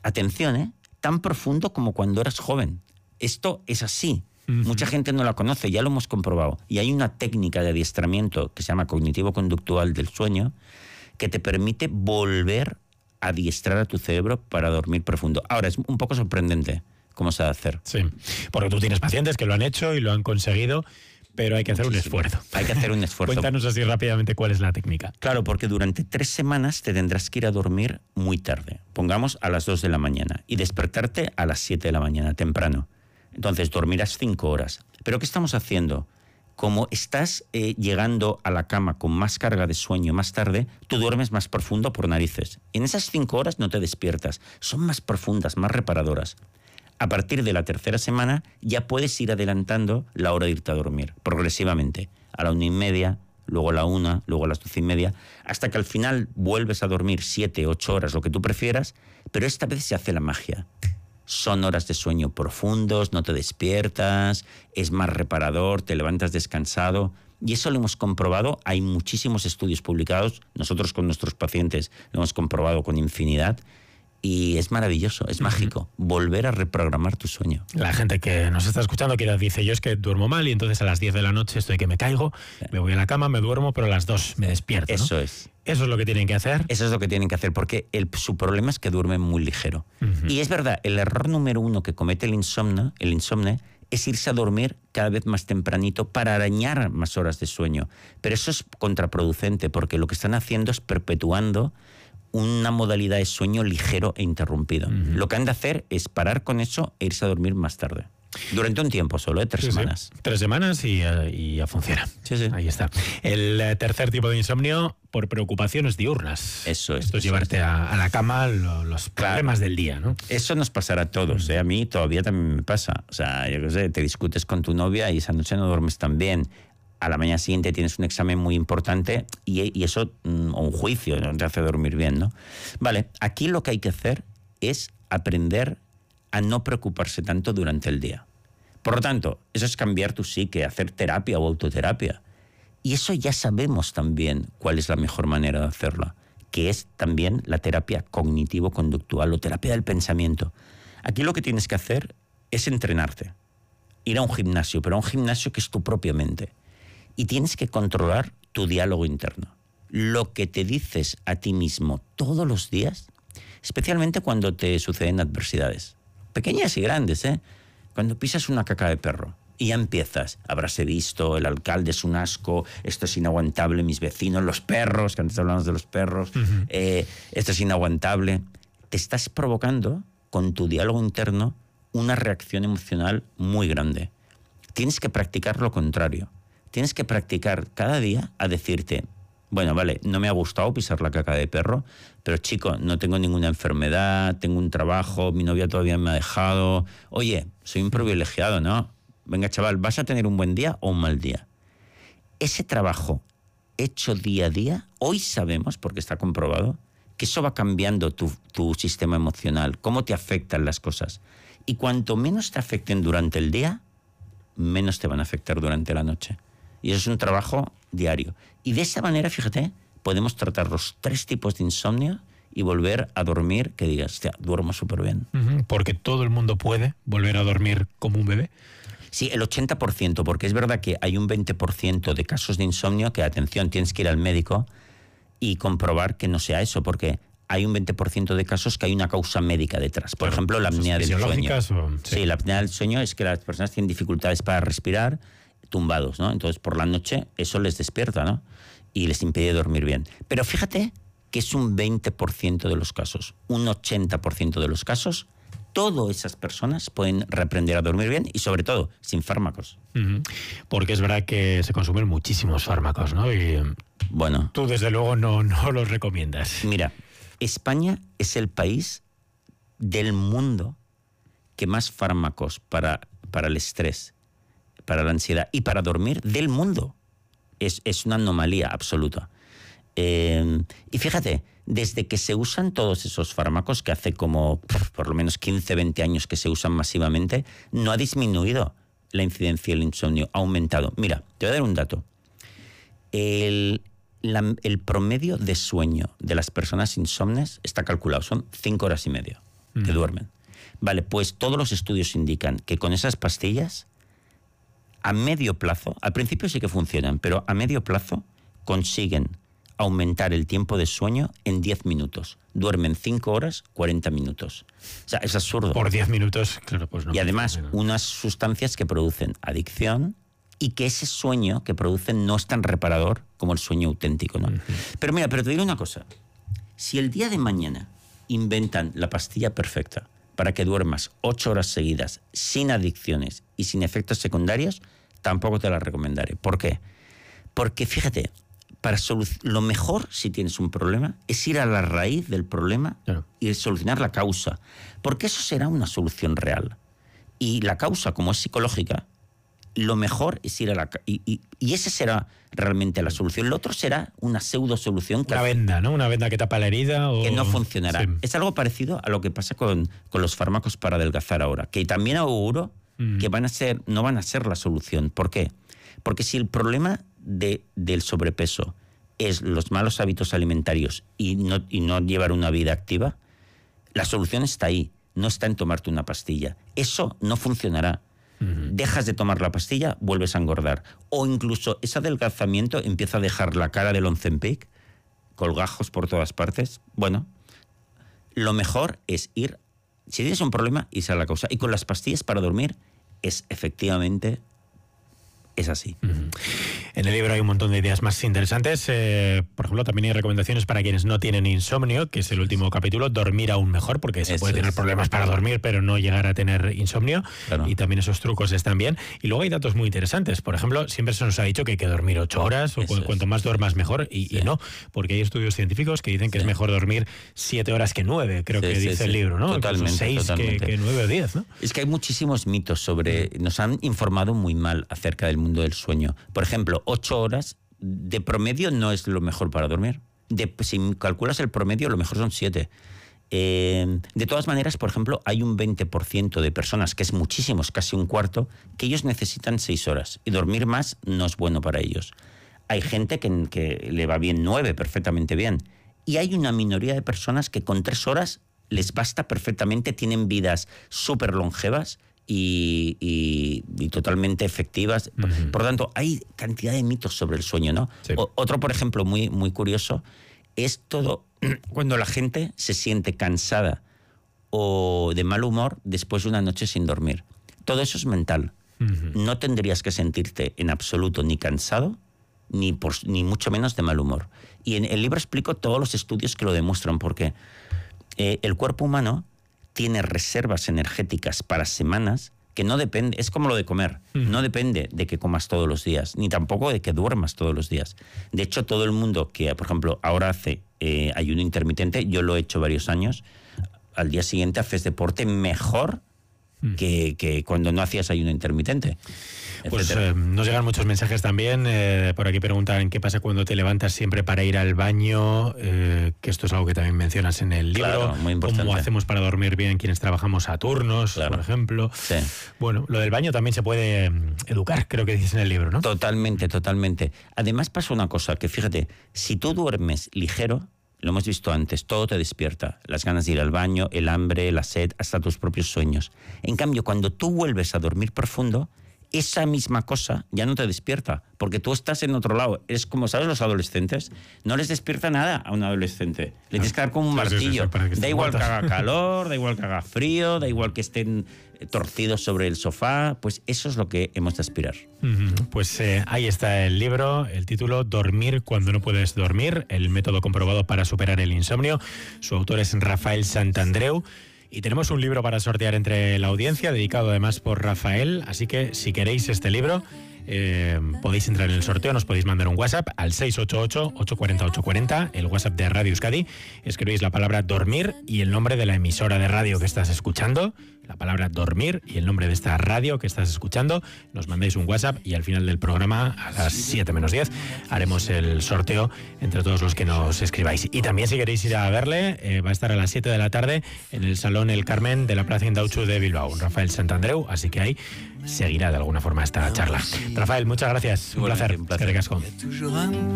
atención, tan profundo como cuando eras joven. Esto es así. Mucha gente no la conoce, ya lo hemos comprobado. Y hay una técnica de adiestramiento que se llama cognitivo-conductual del sueño que te permite volver a adiestrar a tu cerebro para dormir profundo. Ahora, es un poco sorprendente cómo se ha de hacer. Sí, porque tú tienes pacientes que lo han hecho y lo han conseguido, pero hay que hacer un esfuerzo. Hay que hacer un esfuerzo. Cuéntanos así rápidamente cuál es la técnica. Claro, porque durante 3 semanas te tendrás que ir a dormir muy tarde. Pongamos a las 2 de la mañana y despertarte a las 7 de la mañana, temprano. Entonces dormirás 5 horas. ¿Pero qué estamos haciendo? Como estás llegando a la cama con más carga de sueño más tarde, tú duermes más profundo por narices. En esas 5 horas no te despiertas. Son más profundas, más reparadoras. A partir de la 3ª semana ya puedes ir adelantando la hora de irte a dormir, progresivamente. A la 1:30, luego a la 1, luego a las 12:30, hasta que al final vuelves a dormir 7, 8 horas, lo que tú prefieras, pero esta vez se hace la magia. Son horas de sueño profundos, no te despiertas, es más reparador, te levantas descansado. Y eso lo hemos comprobado, hay muchísimos estudios publicados, nosotros con nuestros pacientes lo hemos comprobado con infinidad. Y es maravilloso, es mágico, volver a reprogramar tu sueño. La gente que nos está escuchando que dice, yo es que duermo mal y entonces a las 10 de la noche estoy que me caigo, me voy a la cama, me duermo, pero a las 2 me despierto, ¿no? Eso es. Eso es lo que tienen que hacer. Eso es lo que tienen que hacer, porque su problema es que duermen muy ligero. Y es verdad, el error número 1 que comete el insomnio es irse a dormir cada vez más tempranito para arañar más horas de sueño. Pero eso es contraproducente, porque lo que están haciendo es perpetuando una modalidad de sueño ligero e interrumpido. Lo que han de hacer es parar con eso e irse a dormir más tarde. Durante un tiempo solo, 3 semanas. Sí. 3 semanas y ya funciona. Sí, sí. Ahí está. El tercer tipo de insomnio, por preocupaciones diurnas. Eso es. Esto es llevarte a la cama los problemas del día, ¿no? Eso nos pasará a todos, A mí todavía también me pasa. O sea, yo qué sé, te discutes con tu novia y esa noche no duermes tan bien. A la mañana siguiente tienes un examen muy importante y eso, o un juicio, no te hace dormir bien, ¿no? Vale, aquí lo que hay que hacer es aprender a no preocuparse tanto durante el día. Por lo tanto, eso es cambiar tu psique, hacer terapia o autoterapia. Y eso ya sabemos también cuál es la mejor manera de hacerlo, que es también la terapia cognitivo-conductual o terapia del pensamiento. Aquí lo que tienes que hacer es entrenarte, ir a un gimnasio, pero a un gimnasio que es tu propia mente. Y tienes que controlar tu diálogo interno. Lo que te dices a ti mismo todos los días, especialmente cuando te suceden adversidades, pequeñas y grandes, Cuando pisas una caca de perro y ya empiezas, habráse visto, el alcalde es un asco, esto es inaguantable, mis vecinos, los perros, que antes hablamos de los perros, esto es inaguantable. Te estás provocando con tu diálogo interno una reacción emocional muy grande. Tienes que practicar lo contrario. Tienes que practicar cada día a decirte, bueno, vale, no me ha gustado pisar la caca de perro, pero chico, no tengo ninguna enfermedad, tengo un trabajo, mi novia todavía me ha dejado. Oye, soy un privilegiado, ¿no? Venga, chaval, ¿vas a tener un buen día o un mal día? Ese trabajo hecho día a día, hoy sabemos, porque está comprobado, que eso va cambiando tu sistema emocional, cómo te afectan las cosas. Y cuanto menos te afecten durante el día, menos te van a afectar durante la noche. Y eso es un trabajo diario. Y de esa manera, fíjate, podemos tratar los 3 tipos de insomnio y volver a dormir, que digas, hostia, duermo súper bien. Porque todo el mundo puede volver a dormir como un bebé. Sí, el 80%, porque es verdad que hay un 20% de casos de insomnio que, atención, tienes que ir al médico y comprobar que no sea eso, porque hay un 20% de casos que hay una causa médica detrás. Por ejemplo, la apnea del sueño. Sí, la apnea del sueño es que las personas tienen dificultades para respirar tumbados, ¿no? Entonces, por la noche eso les despierta, ¿no? Y les impide dormir bien. Pero fíjate que es un 20% de los casos. Un 80% de los casos, todas esas personas pueden reaprender a dormir bien y, sobre todo, sin fármacos. Porque es verdad que se consumen muchísimos fármacos, ¿no? Y bueno, tú, desde luego, no los recomiendas. Mira, España es el país del mundo que más fármacos para el estrés, para la ansiedad y para dormir del mundo. Es una anomalía absoluta. Y fíjate, desde que se usan todos esos fármacos, que hace como por lo menos 15, 20 años que se usan masivamente, no ha disminuido la incidencia del insomnio, ha aumentado. Mira, te voy a dar un dato. El promedio de sueño de las personas insomnes está calculado, son 5 horas y media. que duermen. Vale, pues todos los estudios indican que con esas pastillas, a medio plazo, al principio sí que funcionan, pero a medio plazo consiguen aumentar el tiempo de sueño en 10 minutos. Duermen 5 horas, 40 minutos. O sea, es absurdo. Por 10 minutos, claro, pues no. Y además, unas sustancias que producen adicción y que ese sueño que producen no es tan reparador como el sueño auténtico, ¿no? Pero mira, pero te digo una cosa. Si el día de mañana inventan la pastilla perfecta para que duermas 8 horas seguidas, sin adicciones y sin efectos secundarios, tampoco te la recomendaré. ¿Por qué? Porque, fíjate, lo mejor, si tienes un problema, es ir a la raíz del problema y solucionar la causa. Porque eso será una solución real. Y la causa, como es psicológica, lo mejor es ir a la... Y ese será realmente la solución. Lo otro será una pseudo solución. Una venda, ¿no? Una venda que tapa la herida o... Que no funcionará. Sí. Es algo parecido a lo que pasa con los fármacos para adelgazar ahora. Que también auguro que no van a ser la solución. ¿Por qué? Porque si el problema del sobrepeso es los malos hábitos alimentarios y no llevar una vida activa, la solución está ahí, no está en tomarte una pastilla. Eso no funcionará. Dejas de tomar la pastilla, vuelves a engordar. O incluso ese adelgazamiento empieza a dejar la cara del Ozempic, colgajos por todas partes. Bueno, lo mejor es ir, si tienes un problema, irse a la causa. Y con las pastillas para dormir efectivamente es así. En el libro hay un montón de ideas más interesantes. Por ejemplo, también hay recomendaciones para quienes no tienen insomnio, que es el último capítulo, dormir aún mejor, porque se puede tener problemas para dormir, pero no llegar a tener insomnio. Claro. Y también esos trucos están bien. Y luego hay datos muy interesantes. Por ejemplo, siempre se nos ha dicho que hay que dormir 8 horas, o cuanto más duermas mejor, y no, porque hay estudios científicos que dicen que es mejor dormir 7 horas que 9, creo que dice el libro, ¿no? Totalmente. 6 que 9 o 10, ¿no? Es que hay muchísimos mitos sobre... Nos han informado muy mal acerca del mundo del sueño. Por ejemplo, 8 horas de promedio no es lo mejor para dormir. Si calculas el promedio, lo mejor son 7. De todas maneras, por ejemplo, hay un 20% de personas, que es muchísimo, es casi un cuarto, que ellos necesitan 6 horas. Y dormir más no es bueno para ellos. Hay gente que le va bien 9, perfectamente bien. Y hay una minoría de personas que con 3 horas les basta perfectamente, tienen vidas súper longevas y totalmente efectivas. Por lo tanto, hay cantidad de mitos sobre el sueño, ¿no? Sí. Otro, por ejemplo, muy, muy curioso, es todo cuando la gente se siente cansada o de mal humor después de una noche sin dormir. Todo eso es mental. No tendrías que sentirte en absoluto ni cansado, ni mucho menos de mal humor. Y en el libro explico todos los estudios que lo demuestran, porque el cuerpo humano tiene reservas energéticas para semanas que no depende, es como lo de comer, no depende de que comas todos los días, ni tampoco de que duermas todos los días. De hecho, todo el mundo que, por ejemplo, ahora hace ayuno intermitente, yo lo he hecho varios años, al día siguiente haces deporte mejor que cuando no hacías ayuno intermitente. Pues nos llegan muchos mensajes también. Por aquí preguntan qué pasa cuando te levantas siempre para ir al baño, que esto es algo que también mencionas en el libro. Claro, muy importante. ¿Cómo hacemos para dormir bien quienes trabajamos a turnos, por ejemplo? Sí. Bueno, lo del baño también se puede educar, creo que dices en el libro, ¿no? Totalmente, totalmente. Además pasa una cosa, que fíjate, si tú duermes ligero, lo hemos visto antes, todo te despierta. Las ganas de ir al baño, el hambre, la sed, hasta tus propios sueños. En cambio, cuando tú vuelves a dormir profundo, esa misma cosa ya no te despierta, porque tú estás en otro lado. Es como, ¿sabes? Los adolescentes, no les despierta nada a un adolescente. Le tienes que dar como un martillo. Da igual que haga calor, da igual que haga frío, da igual que estén torcidos sobre el sofá. Pues eso es lo que hemos de aspirar. Pues ahí está el libro, el título Dormir cuando no puedes dormir, el método comprobado para superar el insomnio. Su autor es Rafael Santandreu. Y tenemos un libro para sortear entre la audiencia, dedicado además por Rafael, así que si queréis este libro, podéis entrar en el sorteo, nos podéis mandar un WhatsApp al 688-840-840, el WhatsApp de Radio Euskadi, escribís la palabra dormir y el nombre de la emisora de radio que estás escuchando, la palabra dormir y el nombre de esta radio que estás escuchando, nos mandáis un WhatsApp y al final del programa, a las 7 menos 10, haremos el sorteo entre todos los que nos escribáis. Y también si queréis ir a verle, va a estar a las 7 de la tarde en el Salón El Carmen de la Plaza Indautxu de Bilbao, Rafael Santandreu, así que ahí seguirá de alguna forma esta charla. Rafael, muchas gracias, un placer. Un placer. Que